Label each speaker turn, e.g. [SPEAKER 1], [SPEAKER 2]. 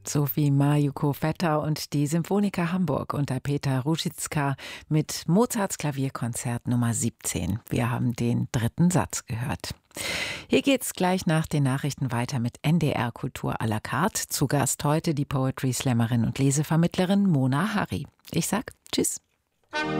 [SPEAKER 1] Sophie Majuko Vetter und die Symphoniker Hamburg unter Peter Ruzicka mit Mozarts Klavierkonzert Nummer 17. Wir haben den dritten Satz gehört. Hier geht's gleich nach den Nachrichten weiter mit NDR Kultur à la carte. Zu Gast heute die Poetry Slammerin und Lesevermittlerin Mona Harry. Ich sag Tschüss.